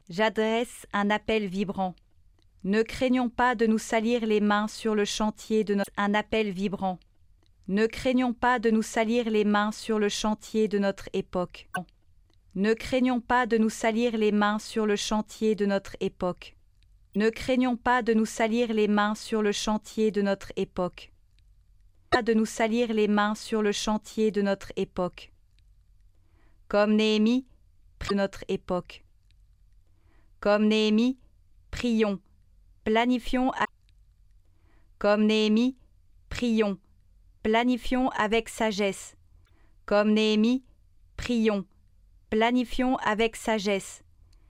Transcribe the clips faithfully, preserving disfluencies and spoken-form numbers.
J'adresse un appel vibrant. Ne craignons pas de nous salir les mains sur le chantier de notre... Un appel vibrant. Ne craignons pas de nous salir les mains sur le chantier de notre époque. Ne craignons pas de nous salir les mains sur le chantier de notre époque. Ne craignons pas de nous salir les mains sur le chantier de notre époque. Pas de nous salir les mains sur le chantier de notre époque. Comme Néhémie, de notre époque. Comme Néhémie, prions, planifions. À... Comme Néhémie, prions, planifions avec sagesse. Comme Néhémie, prions, planifions avec sagesse.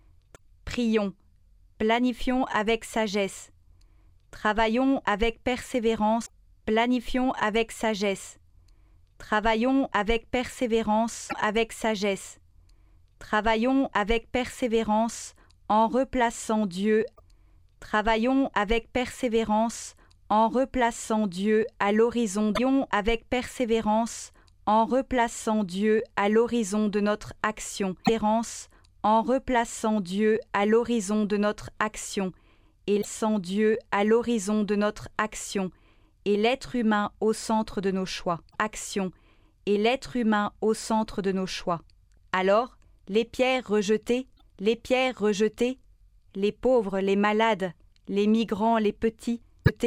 Prions, planifions avec sagesse. Travaillons avec persévérance, planifions avec sagesse. Travaillons avec persévérance, avec sagesse. Travaillons avec persévérance en replaçant Dieu. Travaillons avec persévérance en replaçant Dieu à l'horizon. Travaillons avec persévérance en replaçant Dieu à l'horizon de notre action. Persévérance en replaçant Dieu à l'horizon de notre action. Et sans Dieu à l'horizon de notre action. Et l'être humain au centre de nos choix. Action. Et l'être humain au centre de nos choix. Alors, les pierres rejetées, les pierres rejetées, les pauvres, les malades, les migrants, les petits,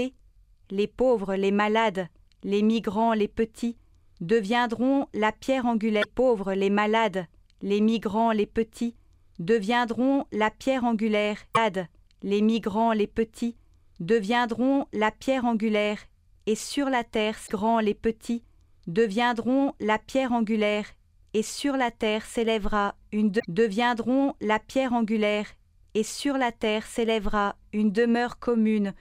les pauvres, les malades, les migrants, les petits, deviendront la pierre angulaire. Les pauvres, les malades, les migrants, les petits, deviendront la pierre angulaire. Les migrants, les petits, deviendront la pierre angulaire. Et sur la terre, grands, les petits, deviendront la pierre angulaire. Et sur la terre s'élèvera une de... deviendront la pierre angulaire. Et sur la terre s'élèvera une demeure commune.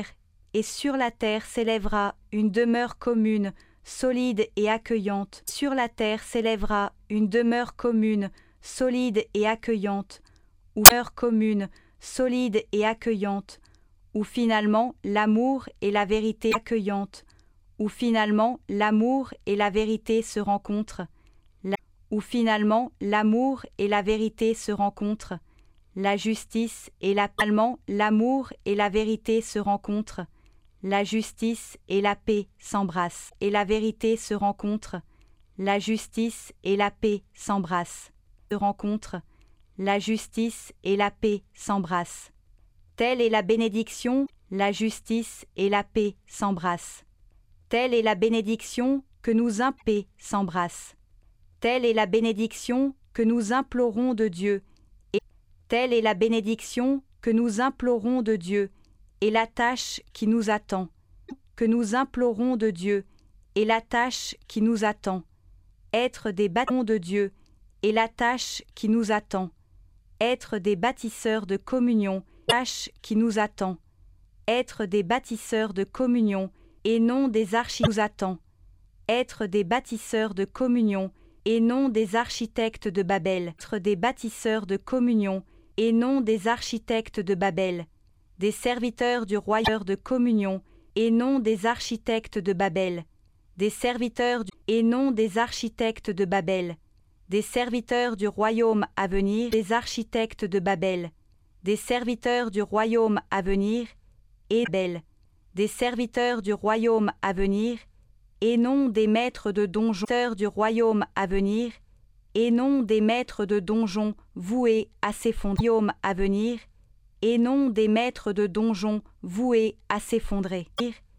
Et sur la terre s'élèvera une demeure commune, solide et accueillante. Sur la terre s'élèvera une demeure commune, solide et accueillante. Ou demeure commune, solide et accueillante. Où finalement l'amour et la vérité accueillante. Où finalement l'amour et la vérité se rencontrent. La... Où finalement l'amour et la vérité se rencontrent. La justice et la finalement l'amour et la vérité se rencontrent. La justice et la paix s'embrassent. Et la vérité se rencontrent. La justice et la paix s'embrassent. Se rencontrent. La justice et la paix s'embrassent. Telle est la bénédiction, la justice et la paix s'embrassent. Telle est la bénédiction que nous implorons s'embrassent. Telle est la bénédiction que nous implorons de Dieu. Et telle est la bénédiction que nous implorons de Dieu, et la tâche qui nous attend. Que nous implorons de Dieu, et la tâche qui nous attend. Être des bâtons de Dieu, et la tâche qui nous attend. Être des bâtisseurs de communion, tâche qui nous attend. Être des bâtisseurs de communion, et non des architectes nous attend. Être des bâtisseurs de communion, et non des architectes de Babel. Être des bâtisseurs de communion, et non des architectes de Babel. Des serviteurs du royaume de communion, et non des architectes de Babel. Des serviteurs du... et non des architectes de Babel. Des serviteurs du royaume à venir, des architectes de Babel. Des serviteurs du royaume à venir, et Babel. Des serviteurs du royaume à venir, et non des maîtres de donjons. Du royaume à venir, et non des maîtres de donjons voués à s'effondrer. Royaume à venir, et non des maîtres de donjons voués à s'effondrer.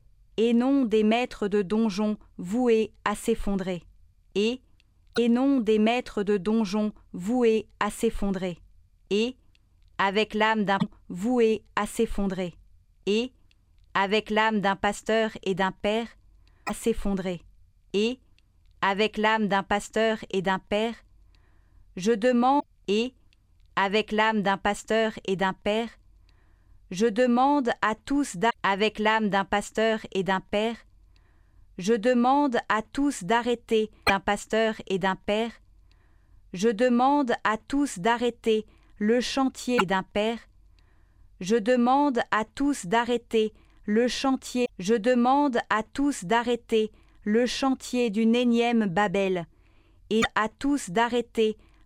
Et non des maîtres de donjons voués à s'effondrer. Et, et non des maîtres de donjons voués à s'effondrer. Et, avec l'âme d'un voué à s'effondrer. Et, avec l'âme d'un pasteur et d'un père, à s'effondrer. Et, avec l'âme d'un pasteur et d'un père, je demande, et, avec l'âme d'un pasteur et d'un père, je demande à tous d'arrêter. Avec l'âme d'un pasteur et d'un père, je demande à tous d'arrêter. D'un pasteur et d'un père, je demande à tous d'arrêter le chantier d'un père. Je demande à tous d'arrêter le chantier. Je demande à tous d'arrêter le chantier d'une énième Babel, et à tous d'arrêter